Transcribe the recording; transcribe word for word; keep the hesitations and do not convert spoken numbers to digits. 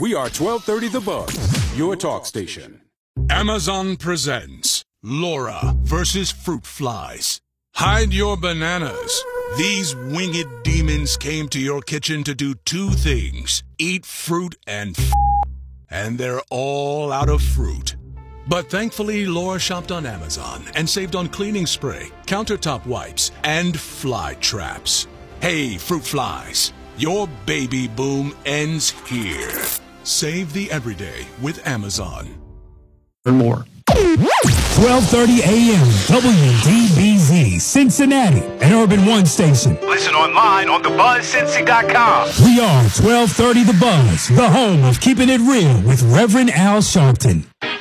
We are twelve thirty The Buzz, your talk station. Amazon presents Laura versus Fruit Flies. Hide your bananas. These winged demons came to your kitchen to do two things: eat fruit and f***, and they're all out of fruit. But thankfully, Laura shopped on Amazon and saved on cleaning spray, countertop wipes, and fly traps. Hey, fruit flies, your baby boom ends here. Save the everyday with Amazon. And more. twelve thirty a m W D B Z, Cincinnati, an Urban One station. Listen online on the buzz cincy dot com. We are twelve thirty The Buzz, the home of keeping it real with Reverend Al Sharpton.